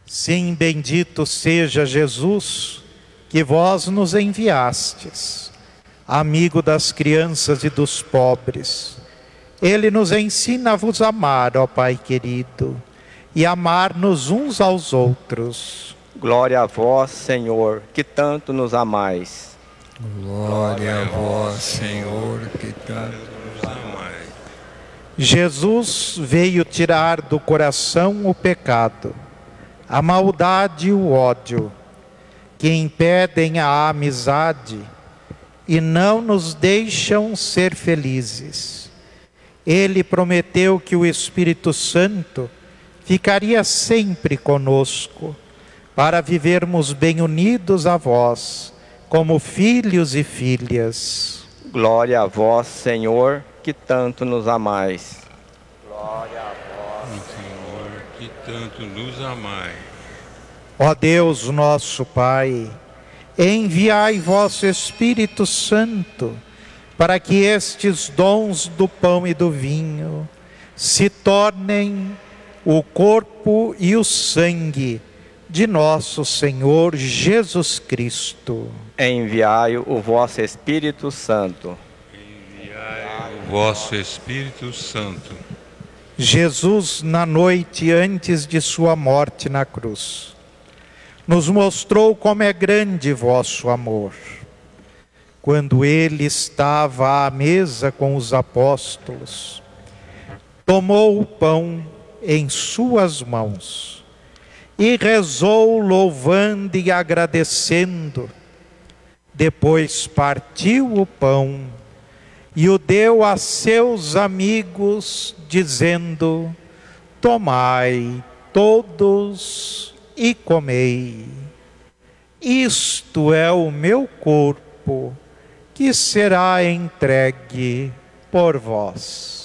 Sim, bendito seja Jesus, que vós nos enviastes, amigo das crianças e dos pobres. Ele nos ensina a vos amar, ó Pai querido, e amar-nos uns aos outros. Glória a vós, Senhor, que tanto nos amais. Glória a vós, Senhor, que tanto nos amais. Jesus veio tirar do coração o pecado, a maldade e o ódio, que impedem a amizade e não nos deixam ser felizes. Ele prometeu que o Espírito Santo ficaria sempre conosco, para vivermos bem unidos a vós, como filhos e filhas. Glória a vós, Senhor, que tanto nos amais. Glória a vós, Senhor, que tanto nos amais. Ó Deus nosso Pai, enviai vosso Espírito Santo, para que estes dons do pão e do vinho se tornem o corpo e o sangue de nosso Senhor Jesus Cristo. Enviai o vosso Espírito Santo. Enviai o vosso Espírito Santo. Jesus, na noite antes de sua morte na cruz, nos mostrou como é grande vosso amor. Quando ele estava à mesa com os apóstolos, tomou o pão em suas mãos e rezou louvando e agradecendo. Depois partiu o pão e o deu a seus amigos, dizendo: tomai todos e comei. Isto é o meu corpo, que será entregue por vós.